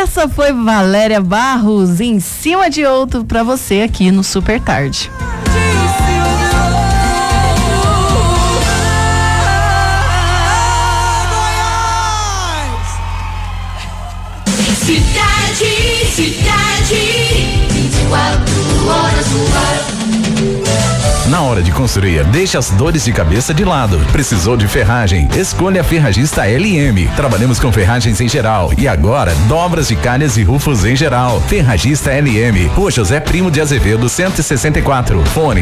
Essa foi Valéria Barros, Em Cima de Outro, pra você aqui no Super Tarde. Cidade, 24 horas no ar. Na hora de construir, deixe as dores de cabeça de lado. Precisou de ferragem? Escolha a Ferragista LM. Trabalhamos com ferragens em geral e agora dobras de calhas e rufos em geral. Ferragista LM, Rua José Primo de Azevedo 164. Fone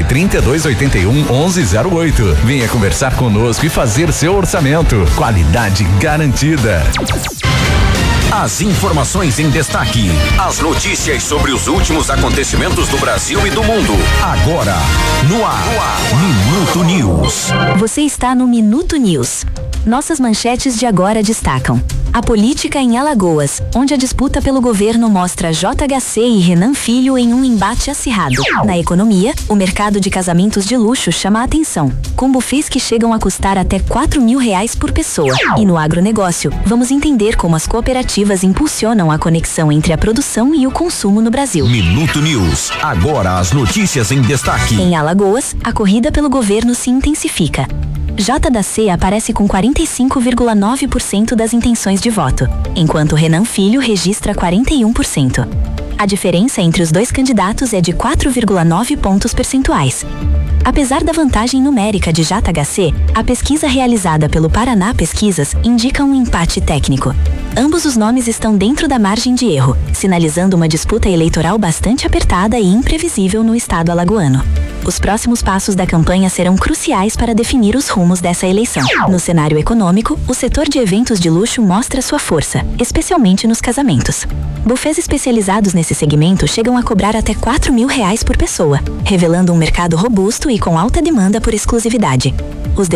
3281-1108. Venha conversar conosco e fazer seu orçamento. Qualidade garantida. As informações em destaque. As notícias sobre os últimos acontecimentos do Brasil e do mundo. Agora, no ar. Minuto News. Você está no Minuto News. Nossas manchetes de agora destacam: a política em Alagoas, onde a disputa pelo governo mostra JHC e Renan Filho em um embate acirrado. Na economia, o mercado de casamentos de luxo chama a atenção, com bufês que chegam a custar até R$4.000 por pessoa. E no agronegócio, vamos entender como as cooperativas impulsionam a conexão entre a produção e o consumo no Brasil. Minuto News. Agora as notícias em destaque. Em Alagoas, a corrida pelo governo se intensifica. JHC aparece com 45,9% das intenções de voto, enquanto Renan Filho registra 41%. A diferença entre os dois candidatos é de 4,9 pontos percentuais. Apesar da vantagem numérica de JHC, a pesquisa realizada pelo Paraná Pesquisas indica um empate técnico. Ambos os nomes estão dentro da margem de erro, sinalizando uma disputa eleitoral bastante apertada e imprevisível no estado alagoano. Os próximos passos da campanha serão cruciais para definir os rumos dessa eleição. No cenário econômico, o setor de eventos de luxo mostra sua força, especialmente nos casamentos. Bufês especializados nesse segmento chegam a cobrar até R$4.000 por pessoa, revelando um mercado robusto e com alta demanda por exclusividade. Os